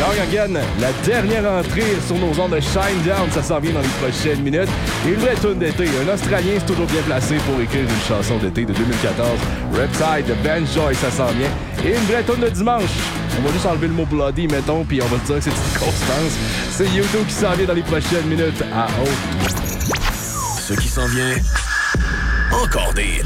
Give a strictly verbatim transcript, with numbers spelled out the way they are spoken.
Young Again, la dernière entrée sur nos ondes de Shine Down, ça s'en vient dans les prochaines minutes. Et une vraie tune d'été. Un Australien, c'est toujours bien placé pour écrire une chanson d'été de deux mille quatorze. Reptile de Ben Joy, ça s'en vient. Et une vraie tune de dimanche. On va juste enlever le mot bloody, mettons, puis on va se dire que c'est une constance. C'est YouTube qui s'en vient dans les prochaines minutes à haute. Ce qui s'en vient, encore des hits.